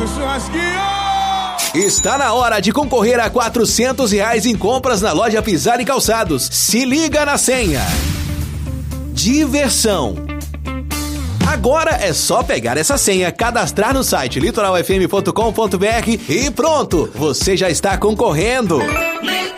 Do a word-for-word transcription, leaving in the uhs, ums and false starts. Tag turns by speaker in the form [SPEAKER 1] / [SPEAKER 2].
[SPEAKER 1] amigo churrasquinho!
[SPEAKER 2] Está na hora de concorrer a quatrocentos reais em compras na loja Pisar e Calçados. Se liga na senha. Diversão. Agora é só pegar essa senha, cadastrar no site litoral f m ponto com ponto b r e pronto, você já está concorrendo.